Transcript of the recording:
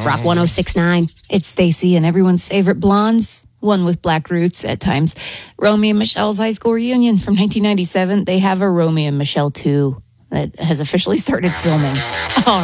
Rock 106.9. It's Stacy and everyone's favorite blondes, one with black roots at times. Romy and Michelle's high school reunion from 1997. They have a Romy and Michelle 2 that has officially started filming.